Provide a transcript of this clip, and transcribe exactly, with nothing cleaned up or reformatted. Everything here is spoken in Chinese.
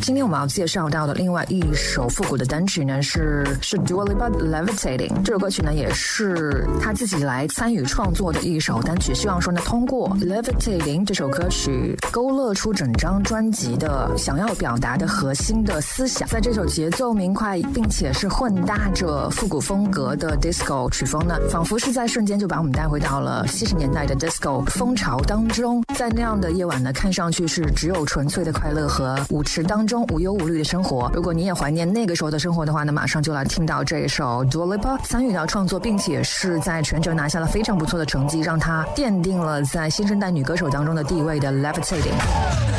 今天我们要介绍到的另外一首复古的单曲呢，是是 Dua Lipa Levitating。这首歌曲呢，也是他自己来参与创作的一首单曲。希望说呢，通过 Levitating 这首歌曲，勾勒出整张专辑的想要表达的核心的思想。在这首节奏明快，并且是混搭着复古风格的 Disco 曲风呢，仿佛是在瞬间就把我们带回到了七十年代的 Disco 风潮当中。在那样的夜晚呢，看上去是只有纯粹的快乐和舞池当中无忧无虑的生活。如果你也怀念那个时候的生活的话呢，马上就来听到这一首 Dua Lipa 参与到创作，并且是在全球拿下了非常不错的成绩，让她奠定了在新生代女歌手当中的地位的 Levitating。